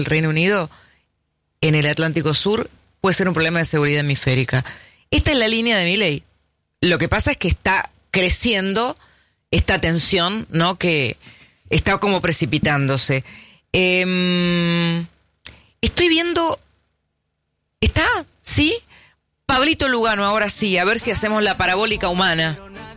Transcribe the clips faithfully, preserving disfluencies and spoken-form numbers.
Reino Unido, en el Atlántico Sur, puede ser un problema de seguridad hemisférica. Esta es la línea de Milei. Lo que pasa es que está creciendo esta tensión, ¿no? Que está como precipitándose. Eh, estoy viendo... ¿Está? ¿Sí? Pablito Lugano, ahora sí, a ver si hacemos la parabólica humana.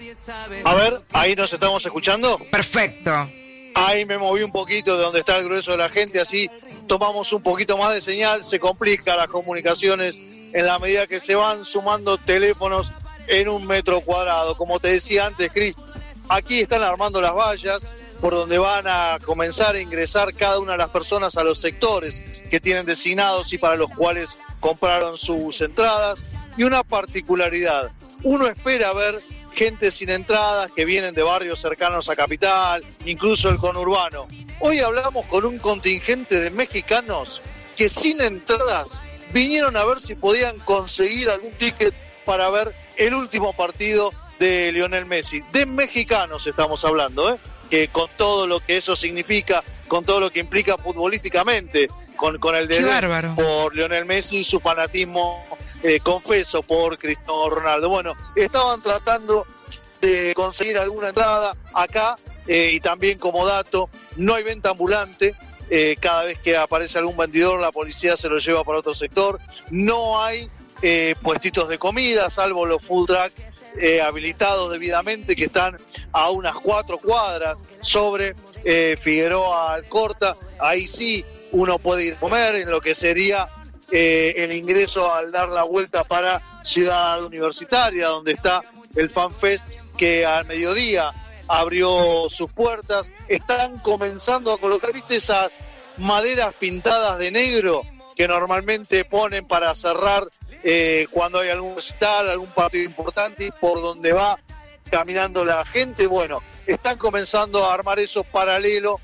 A ver, ahí nos estamos escuchando. Perfecto. Ahí me moví un poquito de donde está el grueso de la gente, así tomamos un poquito más de señal, se complican las comunicaciones en la medida que se van sumando teléfonos en un metro cuadrado. Como te decía antes, Cris, aquí están armando las vallas por donde van a comenzar a ingresar cada una de las personas a los sectores que tienen designados y para los cuales compraron sus entradas. Y una particularidad, uno espera ver gente sin entradas que vienen de barrios cercanos a Capital, incluso el conurbano. Hoy hablamos con un contingente de mexicanos que sin entradas vinieron a ver si podían conseguir algún ticket para ver el último partido de Lionel Messi. De mexicanos estamos hablando, ¿eh? Que con todo lo que eso significa, con todo lo que implica futbolísticamente, con, con el desdén por Lionel Messi y su fanatismo eh, confeso por Cristiano Ronaldo. Bueno, estaban tratando de conseguir alguna entrada acá eh, y también como dato, no hay venta ambulante. Eh, cada vez que aparece algún vendedor, la policía se lo lleva para otro sector. No hay eh, puestitos de comida, salvo los food trucks eh, habilitados debidamente, que están a unas cuatro cuadras sobre eh, Figueroa Alcorta. Ahí sí uno puede ir a comer en lo que sería eh, el ingreso al dar la vuelta para Ciudad Universitaria, donde está el FanFest, que al mediodía abrió sus puertas. Están comenzando a colocar, ¿viste esas maderas pintadas de negro que normalmente ponen para cerrar eh, cuando hay algún recital, algún partido importante, por donde va caminando la gente? Bueno, están comenzando a armar eso paralelo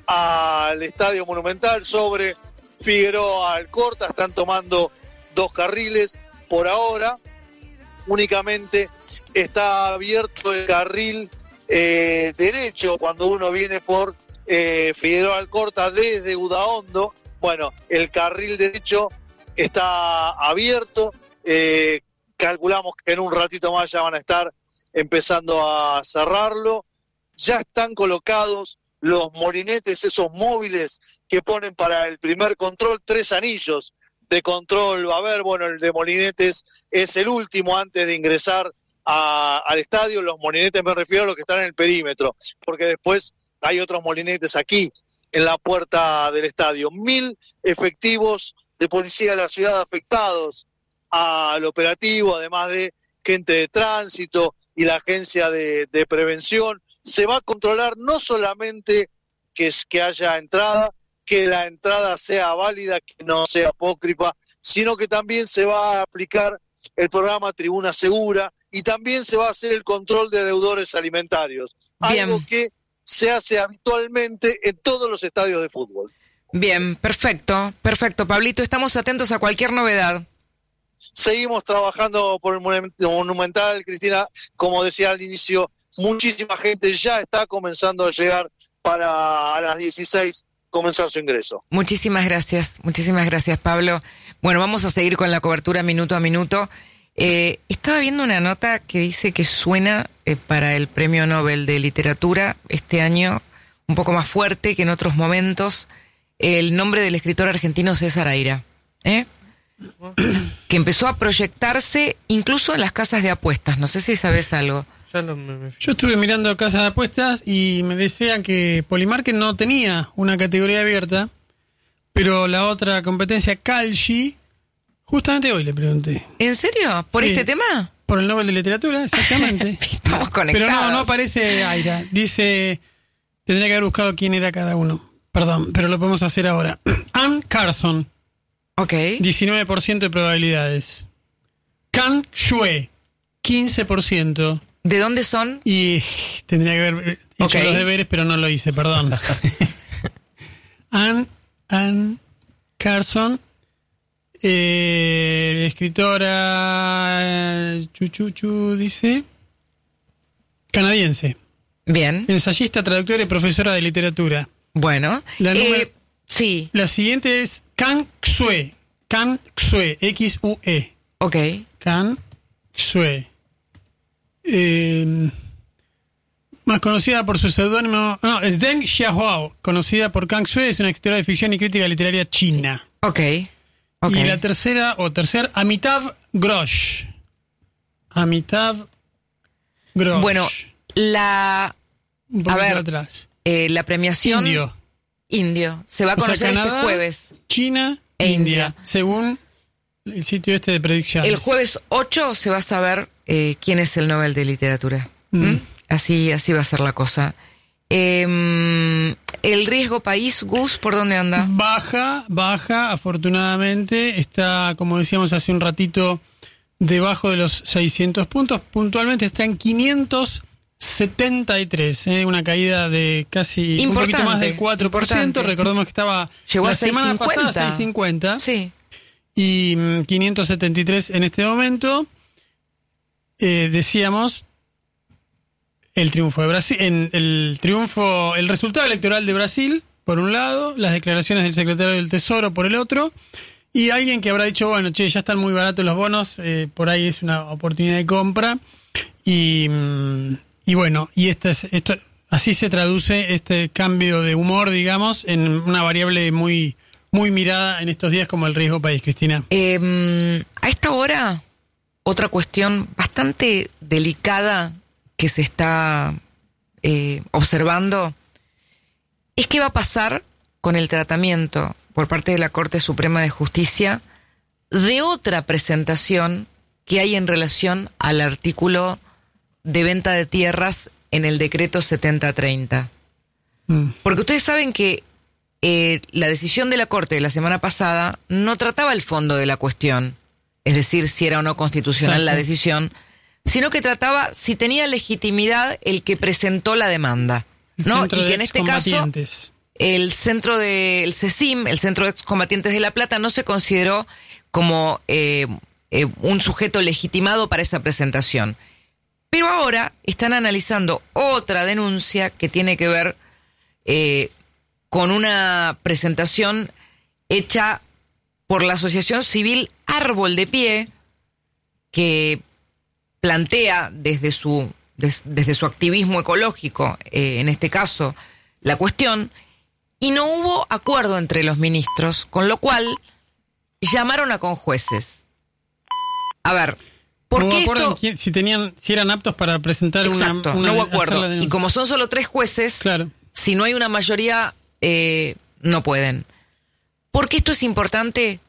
al Estadio Monumental sobre Figueroa Alcorta. Están tomando dos carriles por ahora. Únicamente está abierto el carril eh, derecho cuando uno viene por eh, Figueroa Alcorta desde Udaondo. Bueno, el carril derecho está abierto. Eh, calculamos que en un ratito más ya van a estar empezando a cerrarlo. Ya están colocados los molinetes, esos móviles que ponen para el primer control, tres anillos de control va a haber. Bueno, el de molinetes es el último antes de ingresar a, al estadio. Los molinetes me refiero a los que están en el perímetro, porque después hay otros molinetes aquí en la puerta del estadio. Mil efectivos de policía de la ciudad afectados al operativo, además de gente de tránsito y la agencia de, de prevención. Se va a controlar no solamente que, es, que haya entrada, que la entrada sea válida, que no sea apócrifa, sino que también se va a aplicar el programa Tribuna Segura y también se va a hacer el control de deudores alimentarios. Bien. Algo que se hace habitualmente en todos los estadios de fútbol. Bien, perfecto, perfecto. Pablito, estamos atentos a cualquier novedad. Seguimos trabajando por el Monumental, Cristina, como decía al inicio, muchísima gente ya está comenzando a llegar para a las dieciséis comenzar su ingreso. Muchísimas gracias, muchísimas gracias, Pablo. Bueno, vamos a seguir con la cobertura minuto a minuto. Eh, estaba viendo una nota que dice que suena eh, para el Premio Nobel de Literatura este año un poco más fuerte que en otros momentos, el nombre del escritor argentino César Aira, ¿eh? que empezó a proyectarse incluso en las casas de apuestas. No sé si sabes algo. Yo estuve mirando casas de apuestas y me decían que Polymarket no tenía una categoría abierta, pero la otra competencia, Kalshi, justamente hoy le pregunté. ¿En serio? ¿Por sí, este tema? Por el Nobel de Literatura, exactamente. Estamos conectados. Pero no, no aparece Aira. Dice, tendría que haber buscado quién era cada uno. Perdón, pero lo podemos hacer ahora. Anne Carson. Ok. diecinueve por ciento de probabilidades. Can Xue, quince por ciento. ¿De dónde son? Y tendría que haber hecho okay. los deberes, pero no lo hice, perdón. Anne, Anne Carson, eh, escritora, chuchuchu, dice, canadiense. Bien. Ensayista, traductora y profesora de literatura. Bueno. La número, eh, Sí. La siguiente es Kang Xue. Kang Xue, X U E. Ok. Kang Xue. Eh, más conocida por su seudónimo... No, es Deng Xiaohua, conocida por Kang Xue, es una escritora de ficción y crítica literaria china. Ok. Okay. Y la tercera, o tercer, Amitav Ghosh. Amitav Ghosh. Bueno, la... Un poquito a ver, atrás. Eh, la premiación... Indio. Indio. Se va a conocer o sea, Canadá, este jueves. China e India, India, según el sitio este de predicciones. El jueves ocho se va a saber eh, quién es el Nobel de Literatura. Mm. ¿Mm? Así, así va a ser la cosa. Eh, el riesgo país, Gus, ¿por dónde anda? Baja, baja, afortunadamente. Está, como decíamos hace un ratito, debajo de los seiscientos puntos. Puntualmente está en quinientos setenta y tres, ¿eh? Una caída de casi importante, un poquito más del cuatro por ciento. Importante. Recordemos que estaba llegó la a semana seiscientos cincuenta. Pasada seiscientos cincuenta. Sí. Y mmm, quinientos setenta y tres en este momento. Eh, decíamos el triunfo de Brasil, en el triunfo, el resultado electoral de Brasil, por un lado, las declaraciones del secretario del Tesoro por el otro, y alguien que habrá dicho, bueno, che, ya están muy baratos los bonos, eh, por ahí es una oportunidad de compra, y, y bueno, y esta es, esto, así se traduce este cambio de humor, digamos, en una variable muy, muy mirada en estos días como el riesgo país, Cristina. Eh, a esta hora, otra cuestión bastante delicada que se está eh, observando es qué va a pasar con el tratamiento por parte de la Corte Suprema de Justicia de otra presentación que hay en relación al artículo de venta de tierras en el decreto setenta treinta. Mm. Porque ustedes saben que eh, la decisión de la Corte de la semana pasada no trataba el fondo de la cuestión, es decir, si era o no constitucional. Exacto. La decisión, sino que trataba si tenía legitimidad el que presentó la demanda, ¿no? Y que en este caso el centro del CECIM, el Centro de Excombatientes de La Plata, no se consideró como eh, eh, un sujeto legitimado para esa presentación. Pero ahora están analizando otra denuncia que tiene que ver eh, con una presentación hecha por la Asociación Civil Árbol de Pie, que plantea desde su, des, desde su activismo ecológico, eh, en este caso, la cuestión, y no hubo acuerdo entre los ministros, con lo cual llamaron a conjueces. A ver, ¿por no qué hubo esto? En quién, si tenían, si eran aptos para presentar Exacto, una, una no hubo acuerdo. Y como son solo tres jueces, claro, si no hay una mayoría, eh, no pueden. ¿Por qué esto es importante?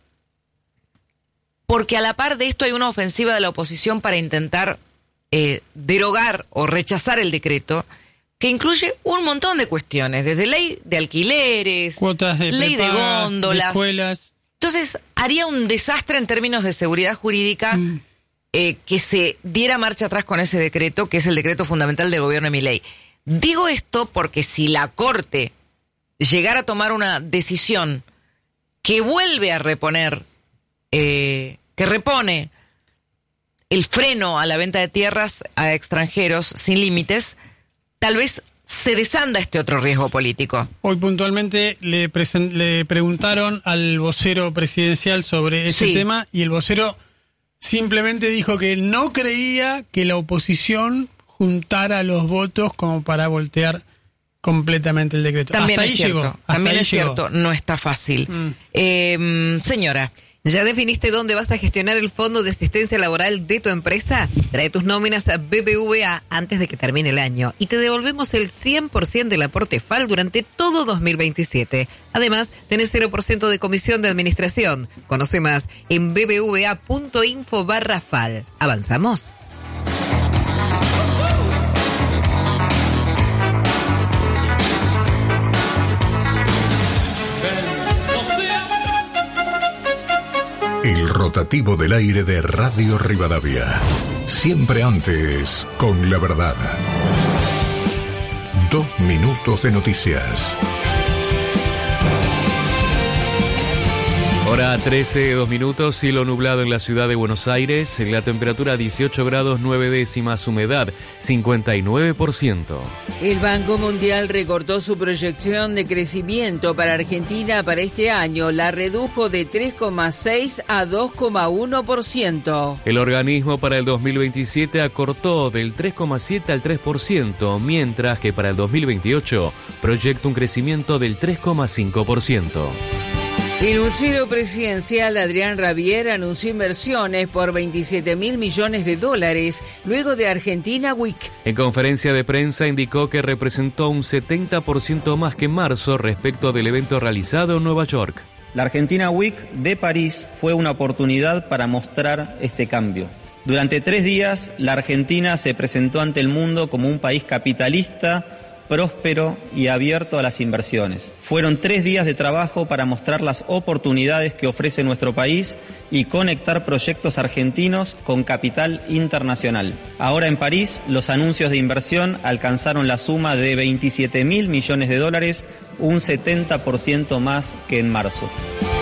Porque a la par de esto hay una ofensiva de la oposición para intentar eh, derogar o rechazar el decreto, que incluye un montón de cuestiones, desde ley de alquileres, cuotas de ley prepagas, de góndolas. De escuelas. Entonces, haría un desastre en términos de seguridad jurídica mm. eh, que se diera marcha atrás con ese decreto, que es el decreto fundamental del gobierno de Milei. Digo esto porque si la Corte llegara a tomar una decisión que vuelve a reponer, eh, que repone el freno a la venta de tierras a extranjeros sin límites, tal vez se desanda este otro riesgo político. Hoy puntualmente le, presen- le preguntaron al vocero presidencial sobre ese sí. tema, y el vocero simplemente dijo que no creía que la oposición juntara los votos como para voltear completamente el decreto. También Hasta es ahí cierto, llegó. Hasta también ahí es llegó. cierto, no está fácil. Mm. Eh, señora, ¿ya definiste dónde vas a gestionar el fondo de asistencia laboral de tu empresa? Trae tus nóminas a B B V A antes de que termine el año y te devolvemos el cien por ciento del aporte F A L durante todo dos mil veintisiete. Además, tenés cero por ciento de comisión de administración. Conoce más en bbva.info barra F A L. ¿Avanzamos? El rotativo del aire de Radio Rivadavia. Siempre antes, con la verdad. Dos minutos de noticias. Hora trece, dos minutos, cielo nublado en la ciudad de Buenos Aires, la temperatura dieciocho grados nueve décimas, humedad cincuenta y nueve por ciento. El Banco Mundial recortó su proyección de crecimiento para Argentina para este año, la redujo de tres coma seis a dos coma uno por ciento. El organismo para el dos mil veintisiete acortó del tres coma siete al tres por ciento, mientras que para el dos mil veintiocho proyecta un crecimiento del tres coma cinco por ciento. El vocero presidencial Adrián Rabier anunció inversiones por veintisiete mil millones de dólares luego de Argentina Week. En conferencia de prensa indicó que representó un setenta por ciento más que en marzo respecto del evento realizado en Nueva York. La Argentina Week de París fue una oportunidad para mostrar este cambio. Durante tres días, la Argentina se presentó ante el mundo como un país capitalista, próspero y abierto a las inversiones. Fueron tres días de trabajo para mostrar las oportunidades que ofrece nuestro país y conectar proyectos argentinos con capital internacional. Ahora en París, los anuncios de inversión alcanzaron la suma de veintisiete mil millones de dólares, un setenta por ciento más que en marzo.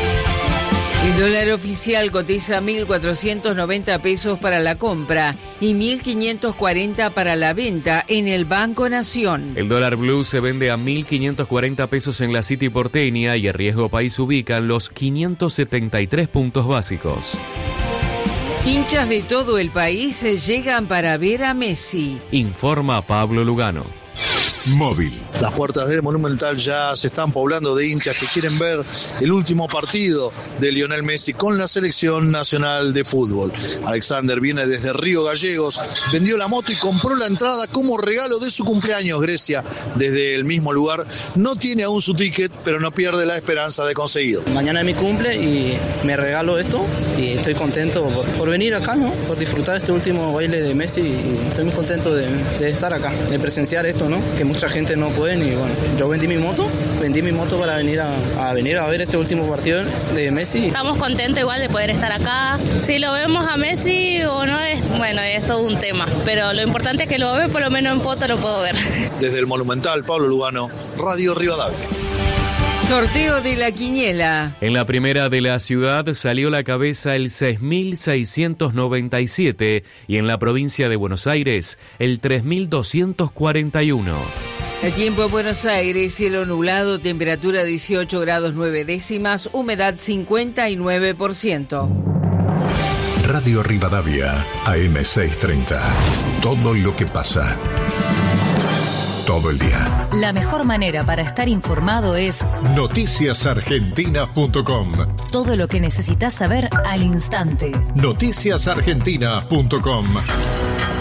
El dólar oficial cotiza mil cuatrocientos noventa pesos para la compra y mil quinientos cuarenta para la venta en el Banco Nación. El dólar blue se vende a mil quinientos cuarenta pesos en la City porteña y el riesgo país ubica en los quinientos setenta y tres puntos básicos. Hinchas de todo el país llegan para ver a Messi. Informa Pablo Lugano. Móvil. Las puertas del Monumental ya se están poblando de hinchas que quieren ver el último partido de Lionel Messi con la selección nacional de fútbol. Alexander viene desde Río Gallegos, vendió la moto y compró la entrada como regalo de su cumpleaños. Grecia, desde el mismo lugar, no tiene aún su ticket, pero no pierde la esperanza de conseguirlo. Mañana es mi cumple y me regalo esto y estoy contento por, por venir acá, ¿no? Por disfrutar este último baile de Messi y estoy muy contento de, de estar acá, de presenciar esto, ¿no? Que mucha gente no puede y bueno, yo vendí mi moto, vendí mi moto para venir a, a venir a ver este último partido de Messi. Estamos contentos igual de poder estar acá. Si lo vemos a Messi o no, es bueno, es todo un tema, pero lo importante es que lo ve, por lo menos en foto lo puedo ver. Desde el Monumental, Pablo Lugano, Radio Rivadavia. Sorteo de la quiniela. En la primera de la ciudad salió la cabeza el seis mil seiscientos noventa y siete y en la provincia de Buenos Aires el tres mil doscientos cuarenta y uno. El tiempo en Buenos Aires, cielo nublado, temperatura dieciocho grados nueve décimas, humedad cincuenta y nueve por ciento. Radio Rivadavia, A M seiscientos treinta. Todo lo que pasa. Todo el día. La mejor manera para estar informado es noticias argentinas punto com. Todo lo que necesitas saber al instante. noticias argentinas punto com.